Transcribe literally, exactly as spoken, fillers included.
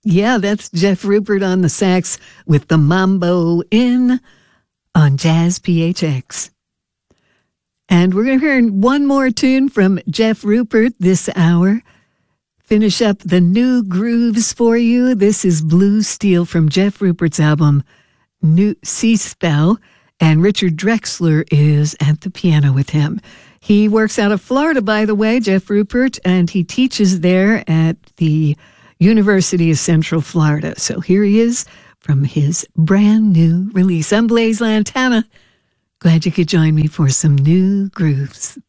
Yeah, that's Jeff Rupert on the sax with the Mambo In on Jazz P H X. And we're going to hear one more tune from Jeff Rupert this hour. Finish up the new grooves for you. This is Blue Steel from Jeff Rupert's album, New Sea Spell. And Richard Drexler is at the piano with him. He works out of Florida, by the way, Jeff Rupert, and he teaches there at the University of Central Florida. So here he is from his brand new release. I'm Blaise Lantana. Glad you could join me for some new grooves.